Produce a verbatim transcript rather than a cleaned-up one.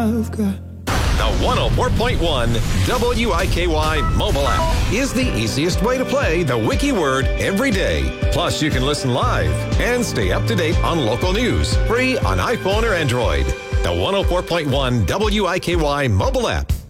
I've got. The one oh four point one W I K Y mobile app is the easiest way to play the Wiki Word every day. Plus, you can listen live and stay up to date on local news. Free on iPhone or Android. The one oh four point one W I K Y mobile app.